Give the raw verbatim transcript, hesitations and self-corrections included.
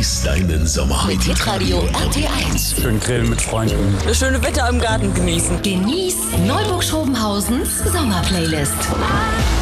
Genieß deinen Sommer Mit Hitradio R T eins. Schön grillen mit Freunden. Das schöne Wetter im Garten genießen. Genieß Neuburg-Schrobenhausens Sommerplaylist.